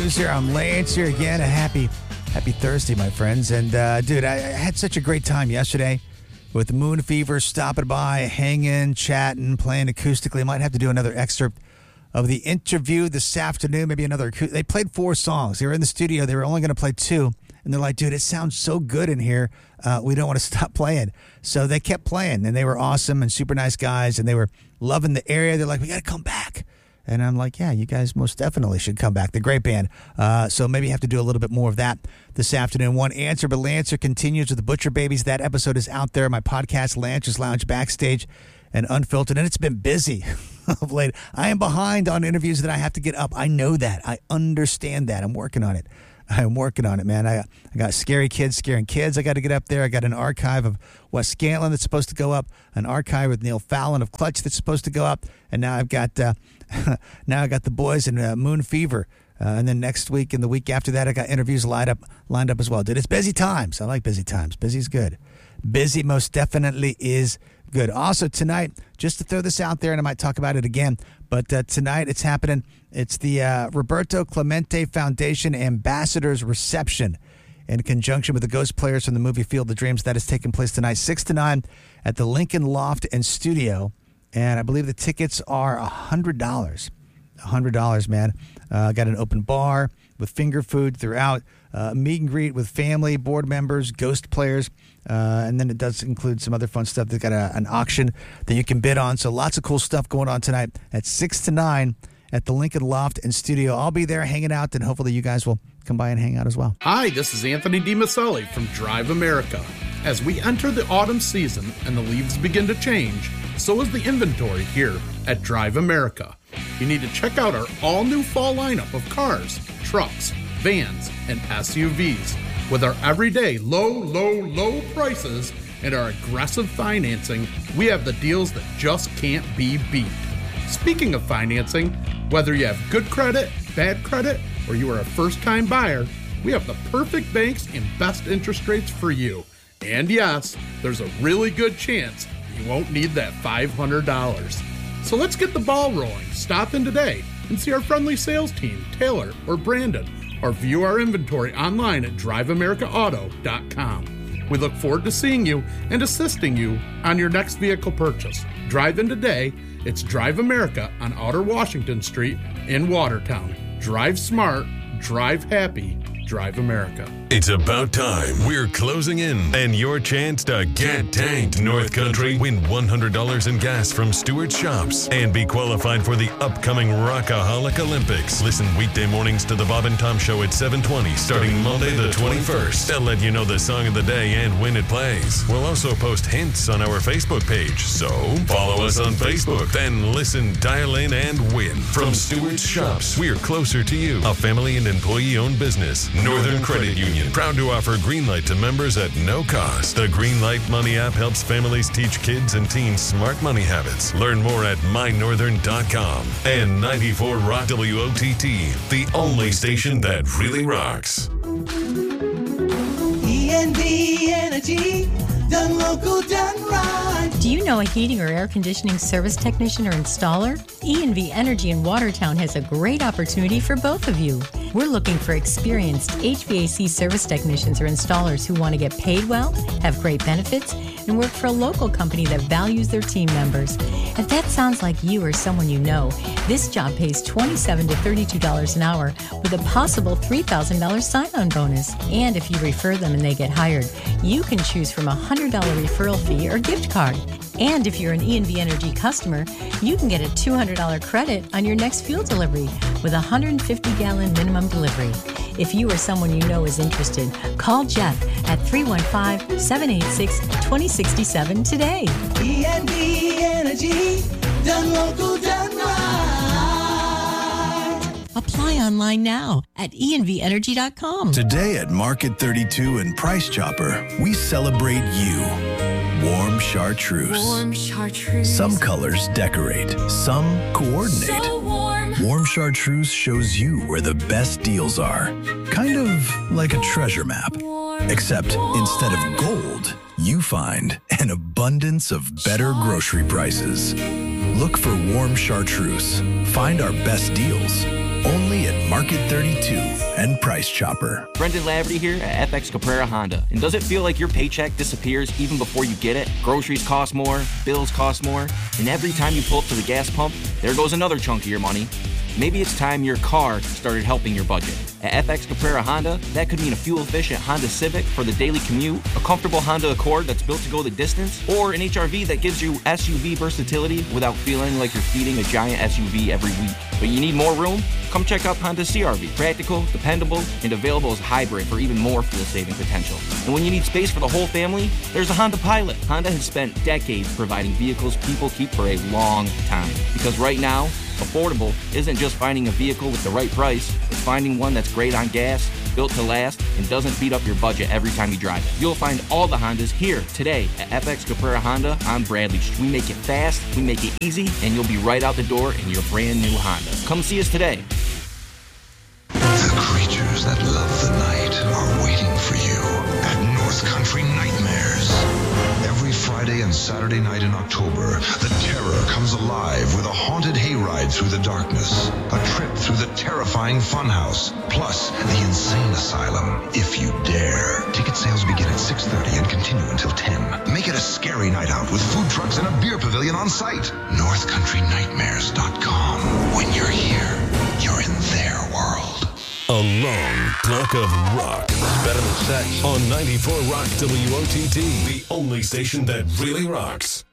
Loser. I'm Lance here again. A happy Thursday, my friends. And, dude, I had such a great time yesterday with Moon Fever, stopping by, hanging, chatting, playing acoustically. Might have to do another excerpt of the interview this afternoon, maybe another. They played 4 songs. They were in the studio. They were only going to play 2. And they're like, dude, it sounds so good in here. We don't want to stop playing. So they kept playing, and they were awesome and super nice guys, and they were loving the area. They're like, we got to come back. And I'm like, yeah, you guys most definitely should come back. They're a great band. So maybe have to do a little bit more of that this afternoon. One Answer, but Lancer continues with the Butcher Babies. That episode is out there. My podcast, Lancer's Lounge Backstage and Unfiltered. And it's been busy of late. I am behind on interviews that I have to get up. I know that. I understand that. I'm working on it. Man. I got Scary Kids Scaring Kids. I got to get up there. I got an archive of Wes Scantlin that's supposed to go up, an archive with Neil Fallon of Clutch that's supposed to go up, and now I've got the boys in Moon Fever. And then next week and the week after that, I got interviews lined up as well. Dude, it's busy times. I like busy times. Busy's good. Busy most definitely is good. Also tonight, just to throw this out there, and I might talk about it again, but tonight it's happening. It's the Roberto Clemente Foundation Ambassadors Reception in conjunction with the Ghost Players from the movie Field of Dreams. That is taking place tonight, 6 to 9 at the Lincoln Loft and Studio. And I believe the tickets are $100. $100, man. Got an open bar with finger food throughout, meet and greet with family, board members, Ghost Players, and then it does include some other fun stuff. They've got an auction that you can bid on. So lots of cool stuff going on tonight at 6 to 9 at the Lincoln Loft and Studio. I'll be there hanging out, and hopefully you guys will come by and hang out as well. Hi, this is Anthony DiMaselli from Drive America. As we enter the autumn season and the leaves begin to change, so is the inventory here at Drive America. You need to check out our all-new fall lineup of cars, trucks, vans, and SUVs. With our everyday low prices and our aggressive financing, we have the deals that just can't be beat. Speaking of financing, whether you have good credit, bad credit, or you are a first-time buyer, we have the perfect banks and best interest rates for you. And yes, there's a really good chance you won't need that $500. So let's get the ball rolling. Stop in today and see our friendly sales team, Taylor or Brandon, or view our inventory online at driveamericaauto.com. We look forward to seeing you and assisting you on your next vehicle purchase. Drive in today. It's Drive America on Outer Washington Street in Watertown. Drive smart, drive happy, Drive America. It's about time. We're closing in, and your chance to get tanked, North Country. Win $100 in gas from Stewart Shops and be qualified for the upcoming Rockaholic Olympics. Listen weekday mornings to the Bob and Tom Show at 7:20, starting Monday the 21st. They'll let you know the song of the day and when it plays. We'll also post hints on our Facebook page, so follow us on Facebook. Then listen, dial in, and win. From Stewart Shops, we're closer to you. A family and employee-owned business. Northern Credit Union, proud to offer Greenlight to members at no cost. The Greenlight Money app helps families teach kids and teens smart money habits. Learn more at mynorthern.com. And 94 Rock WOTT, the only station that really rocks. ENV Energy, done local, done right. Do you know a heating or air conditioning service technician or installer? ENV Energy in Watertown has a great opportunity for both of you. We're looking for experienced HVAC service technicians or installers who want to get paid well, have great benefits, and work for a local company that values their team members. If that sounds like you or someone you know, this job pays $27 to $32 an hour with a possible $3,000 sign-on bonus. And if you refer them and they get hired, you can choose from a $100 referral fee or gift card. And if you're an ENV Energy customer, you can get a $200 credit on your next fuel delivery with a 150-gallon minimum delivery. If you or someone you know is interested, call Jeff at 315-786-2067 today. ENV Energy, done local, done right. Apply online now at envenergy.com. Today at Market 32 and Price Chopper, we celebrate you. Warm chartreuse. Warm chartreuse. Some colors decorate, some coordinate. So warm. Warm chartreuse shows you where the best deals are. Kind of like a treasure map. Except instead of gold, you find an abundance of better grocery prices. Look for warm chartreuse. Find our best deals. Only at Market 32 and Price Chopper. Brendan Laverty here at FX Caprera Honda. And does it feel like your paycheck disappears even before you get it? Groceries cost more, bills cost more, and every time you pull up to the gas pump, there goes another chunk of your money. Maybe it's time your car started helping your budget. At FX Caprera Honda, that could mean a fuel-efficient Honda Civic for the daily commute, a comfortable Honda Accord that's built to go the distance, or an HRV that gives you SUV versatility without feeling like you're feeding a giant SUV every week. But you need more room? Come check out Honda CR-V. Practical, dependable, and available as hybrid for even more fuel-saving potential. And when you need space for the whole family, there's a Honda Pilot. Honda has spent decades providing vehicles people keep for a long time. Because right now, affordable isn't just finding a vehicle with the right price, it's finding one that's great on gas, built to last, and doesn't beat up your budget every time you drive it. You'll find all the Hondas here today at FX Caprera Honda on Bradley Street. We make it fast, we make it easy, and you'll be right out the door in your brand new Honda. Come see us today. The creatures that love the night are waiting for you at North Country Nightmares. Every Friday and Saturday night in October, the terror comes alive with a haunted hayride through the darkness, a trip through the terrifying funhouse, plus the insane asylum, if you dare. Ticket sales begin at 6:30 and continue until 10. Make it a scary night out with food trucks and a beer pavilion on site. NorthCountryNightmares.com. When you're here, you're in their world. A long block of rock. Better than sex. On 94 Rock WOTT, the only station that really rocks.